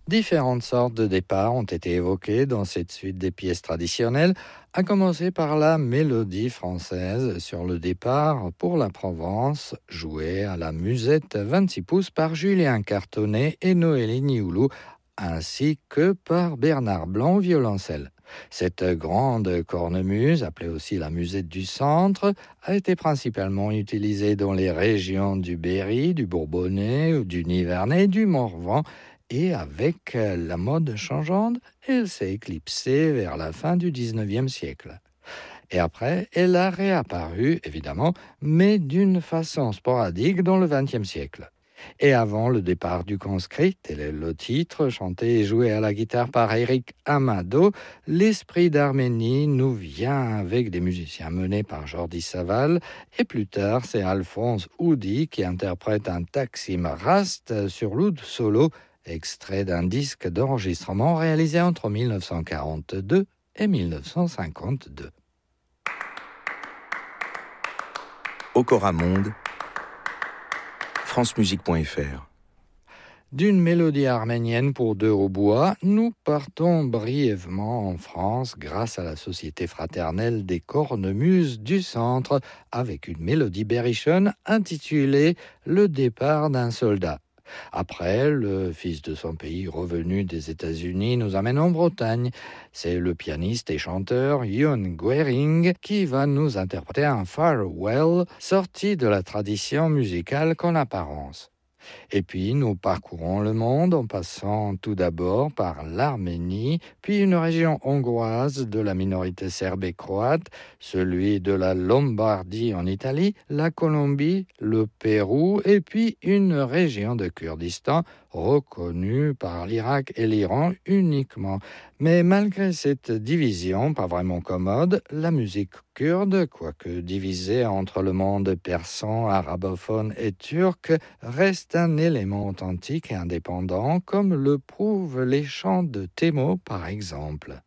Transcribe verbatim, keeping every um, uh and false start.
Différentes sortes de départs ont été évoquées dans cette suite des pièces traditionnelles, à commencer par la mélodie française sur le départ pour la Provence, jouée à la musette vingt-six pouces par Julien Cartonnet et Noélie Nioulou, ainsi que par Bernard Blanc au violoncelle. Cette grande cornemuse, appelée aussi la musette du centre, a été principalement utilisée dans les régions du Berry, du Bourbonnais, du Nivernais, du Morvan, et avec la mode changeante, elle s'est éclipsée vers la fin du dix-neuvième siècle. Et après, elle a réapparu, évidemment, mais d'une façon sporadique dans le vingtième siècle. Et avant le départ du conscrit, tel est le titre, chanté et joué à la guitare par Eric Amado, l'esprit d'Arménie nous vient avec des musiciens menés par Jordi Savall, et plus tard, c'est Alphonse Houdy qui interprète un Taksim Rast sur l'oud solo, extrait d'un disque d'enregistrement réalisé entre dix-neuf cent quarante-deux et dix-neuf cent cinquante-deux. Okora Monde, france musique point f r. D'une mélodie arménienne pour deux hautbois, nous partons brièvement en France grâce à la Société fraternelle des cornemuses du centre avec une mélodie berrichonne intitulée « Le départ d'un soldat ». Après, le fils de son pays revenu des États-Unis nous amène en Bretagne. C'est le pianiste et chanteur Jon Guering qui va nous interpréter un farewell sorti de la tradition musicale qu'en apparence. Et puis nous parcourons le monde en passant tout d'abord par l'Arménie, puis une région hongroise de la minorité serbe et croate, celui de la Lombardie en Italie, la Colombie, le Pérou, et puis une région de Kurdistan reconnue par l'Irak et l'Iran uniquement. Mais malgré cette division, pas vraiment commode, la musique kurde, quoique divisée entre le monde persan, arabophone et turc, reste un élément authentique et indépendant, comme le prouvent les chants de Thémo par exemple.